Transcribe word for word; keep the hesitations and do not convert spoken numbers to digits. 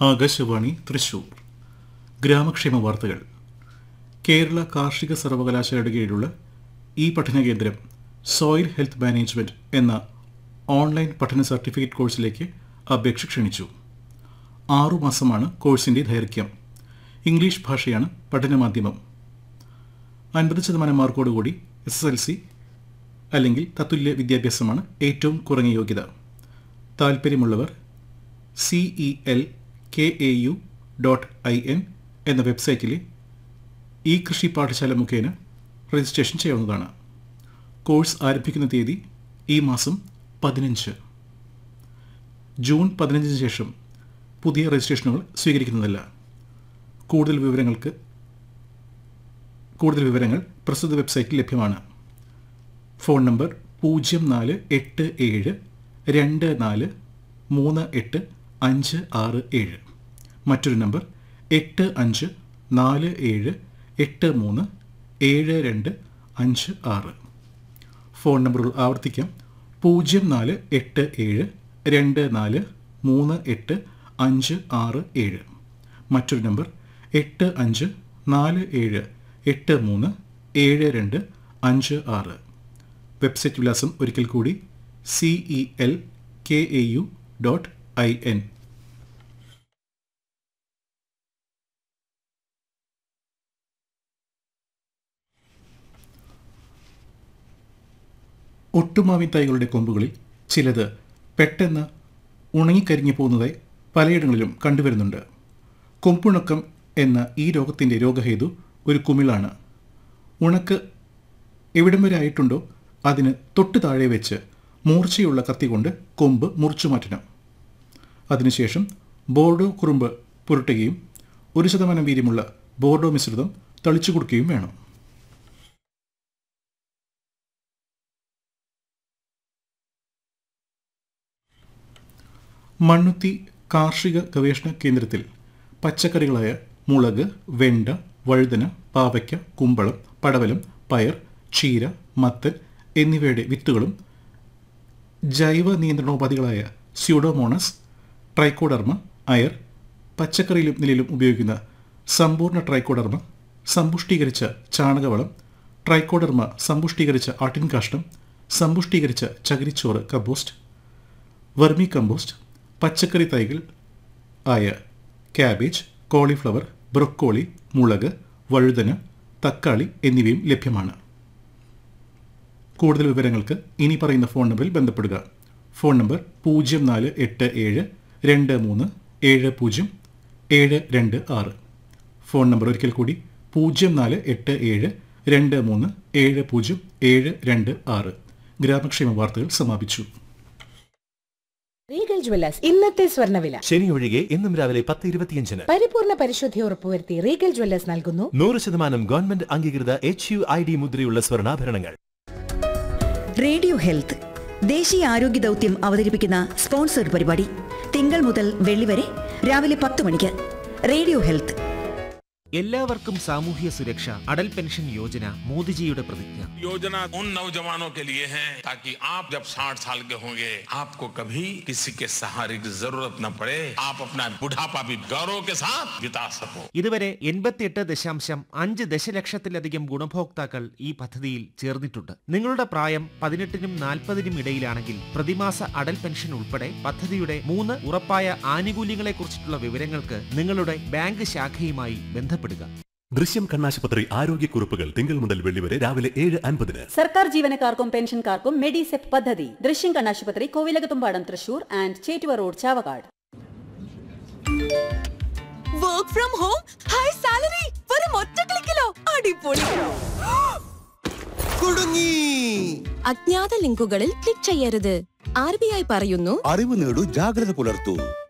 ആകാശവാണി തൃശൂർ. ഗ്രാമക്ഷേമ വാർത്തകൾ. കേരള കാർഷിക സർവകലാശാലയുടെ കീഴിലുള്ള ഈ പഠനകേന്ദ്രം സോയിൽ ഹെൽത്ത് മാനേജ്മെന്റ് എന്ന ഓൺലൈൻ പഠന സർട്ടിഫിക്കറ്റ് കോഴ്സിലേക്ക് അപേക്ഷ ക്ഷണിച്ചു. ആറുമാസമാണ് കോഴ്സിൻ്റെ ദൈർഘ്യം. ഇംഗ്ലീഷ് ഭാഷയാണ് പഠനമാധ്യമം. അൻപത് ശതമാനം മാർക്കോടുകൂടി എസ് എസ് എൽ സി അല്ലെങ്കിൽ തത്തുല്യ വിദ്യാഭ്യാസമാണ് ഏറ്റവും കുറഞ്ഞ യോഗ്യത. താൽപ്പര്യമുള്ളവർ C E L K A U dot I N എന്ന വെബ്സൈറ്റിലെ ഈ കൃഷി പാഠശാല മുഖേന രജിസ്ട്രേഷൻ ചെയ്യാവുന്നതാണ്. കോഴ്സ് ആരംഭിക്കുന്ന തീയതി ഈ മാസം പതിനഞ്ച്. ജൂൺ പതിനഞ്ചിന് ശേഷം പുതിയ രജിസ്ട്രേഷനുകൾ സ്വീകരിക്കുന്നതല്ല. കൂടുതൽ വിവരങ്ങൾക്ക് കൂടുതൽ വിവരങ്ങൾ പ്രസ്തുത വെബ്സൈറ്റിൽ ലഭ്യമാണ്. ഫോൺ നമ്പർ പൂജ്യം നാല് എട്ട് ഏഴ് രണ്ട് നാല് മൂന്ന് എട്ട് അഞ്ച് ആറ് ഏഴ്. മറ്റൊരു നമ്പർ എട്ട് അഞ്ച് നാല് ഏഴ് എട്ട് മൂന്ന് ഏഴ് രണ്ട് അഞ്ച് ആറ്. ഫോൺ നമ്പറുകൾ ആവർത്തിക്കാം. പൂജ്യം നാല് എട്ട് ഏഴ് രണ്ട് നാല് മൂന്ന് എട്ട് അഞ്ച് ആറ് ഏഴ്. മറ്റൊരു നമ്പർ എട്ട് അഞ്ച് നാല് ഏഴ് എട്ട് മൂന്ന് ഏഴ് രണ്ട് അഞ്ച് ആറ്. വെബ്സൈറ്റ് വിലാസം ഒരിക്കൽ കൂടി C E L K A U dot I N. ഒട്ടുമാവിൻ തൈകളുടെ കൊമ്പുകളിൽ ചിലത് പെട്ടെന്ന് ഉണങ്ങിക്കരിഞ്ഞു പോകുന്നതായി പലയിടങ്ങളിലും കണ്ടുവരുന്നുണ്ട്. കൊമ്പുണക്കം എന്ന ഈ രോഗത്തിൻ്റെ രോഗഹേതു ഒരു കുമിളാണ്. ഉണക്ക് എവിടം വരെ ആയിട്ടുണ്ടോ അതിന് തൊട്ട് താഴെ വെച്ച് മൂർച്ചയുള്ള കത്തി കൊണ്ട് കൊമ്പ് മുറിച്ചു മാറ്റണം. അതിനുശേഷം ബോർഡോ കുറുമ്പ് പുരട്ടുകയും ഒരു ശതമാനം വീര്യമുള്ള ബോർഡോ മിശ്രിതം തളിച്ചു കൊടുക്കുകയും വേണം. മണ്ണുത്തി കാർഷിക ഗവേഷണ കേന്ദ്രത്തിൽ പച്ചക്കറികളായ മുളക്, വെണ്ട, വഴുതന, പാവയ്ക്ക, കുമ്പളം, പടവലം, പയർ, ചീര, മത്തൻ എന്നിവയുടെ വിത്തുകളും ജൈവ നിയന്ത്രണോപാധികളായ സ്യൂഡോമോണസ്, ട്രൈക്കോഡർമ, അയർ, പച്ചക്കറിയിലും നിലയിലും ഉപയോഗിക്കുന്ന സമ്പൂർണ്ണ ട്രൈക്കോഡർമ, സമ്പുഷ്ടീകരിച്ച ചാണകവളം, ട്രൈക്കോഡർമ സമ്പുഷ്ടീകരിച്ച ആട്ടിൻകാഷ്ടം, സമ്പുഷ്ടീകരിച്ച ചകിരിച്ചോറ് കമ്പോസ്റ്റ്, വെർമി കമ്പോസ്റ്റ്, പച്ചക്കറി തൈകൾ ആയ ക്യാബേജ്, കോളിഫ്ലവർ, ബ്രൊക്കോളി, മുളക്, വഴുതന, തക്കാളി എന്നിവയും ലഭ്യമാണ്. കൂടുതൽ വിവരങ്ങൾക്ക് ഇനി പറയുന്ന ഫോൺ നമ്പറിൽ ബന്ധപ്പെടുക. ഫോൺ നമ്പർ പൂജ്യം നാല് എട്ട് ഏഴ് രണ്ട് മൂന്ന് ഏഴ് പൂജ്യം ഏഴ് രണ്ട് ആറ്. ഫോൺ നമ്പർ ഒരിക്കൽ കൂടി പൂജ്യം നാല് എട്ട് ഏഴ് രണ്ട് മൂന്ന് ഏഴ് പൂജ്യം ഏഴ് രണ്ട് ആറ്. ഗ്രാമക്ഷേമ വാർത്തകൾ സമാപിച്ചു. റീഗൽ ജ്വല്ലേഴ്സ് ഇന്നത്തെ സ്വർണ്ണവില. ശനി ഒഴികെ എന്നും രാവിലെ പത്ത് ഇരുപത്തിയഞ്ചിന് പരിപൂർണ പരിശുദ്ധി ഉറപ്പുവരുത്തി റീഗൽ ജ്വല്ലേഴ്സ് നൽകുന്നു നൂറ് ശതമാനം ഗവൺമെന്റ് അംഗീകൃത എച്ച് യു ഐ ഡി മുദ്രയുള്ള സ്വർണ്ണാഭരണങ്ങൾ. റേഡിയോ ഹെൽത്ത് ദേശീയ ആരോഗ്യ ദൗത്യം അവതരിപ്പിക്കുന്ന സ്പോൺസർഡ് പരിപാടി തിങ്കൾ മുതൽ വെള്ളി വരെ രാവിലെ പത്ത് മണിക്ക്. Radio health. എല്ലാവർക്കും സാമൂഹ്യ സുരക്ഷ. അടൽ പെൻഷൻ യോജന മോദിജിയുടെ പ്രതിജ്ഞ. योजना उन नौजवानों के लिए है ताकि आप जब साठ साल के होंगे आपको कभी किसी के सहारे की जरूरत न पड़े. आप अपना बुढ़ापा भी गौरव के साथ बिता सको. ഇതുവരെ എൺപത്തിയെട്ട് ദശാംശം അഞ്ച് ദശലക്ഷത്തിലധികം ഗുണഭോക്താക്കൾ ഈ പദ്ധതിയിൽ ചേർന്നിട്ടുണ്ട്. നിങ്ങളുടെ പ്രായം പതിനെട്ടിനും നാൽപ്പതിനും ഇടയിലാണെങ്കിൽ പ്രതിമാസ അടൽ പെൻഷൻ ഉൾപ്പെടെ പദ്ധതിയുടെ മൂന്ന് ഉറപ്പായ ആനുകൂല്യങ്ങളെക്കുറിച്ചിട്ടുള്ള വിവരങ്ങൾക്ക് നിങ്ങളുടെ ബാങ്ക് ശാഖയുമായി ബന്ധപ്പെടുക. ദൃശ്യം കണ്ണാശുപത്രി ആരോഗ്യക്കുറിപ്പുകൾ തിങ്കൾ മുതൽ വെള്ളി വരെ രാവിലെ ഏഴ് അൻപതിന്. സർക്കാർ ജീവനക്കാർക്കും പെൻഷൻകാർക്കും മെഡിസെപ് പദ്ധതി. ദൃശ്യം കണ്ണാശുപത്രി, Kovilakathumpadam, Thrissur and Chettuva road, Chavakkad. Work from home, high salary, വെറും ഒറ്റ ക്ലിക്കിലോ. അടിപൊളി. കുടുങ്ങി. അജ്ഞാത ലിങ്കുകളിൽ ക്ലിക്ക് ചെയ്യരുത്. ആർ ബി ഐ പറയുന്നു, അറിവ് നേടൂ, ജാഗ്രത പുലർത്തൂ.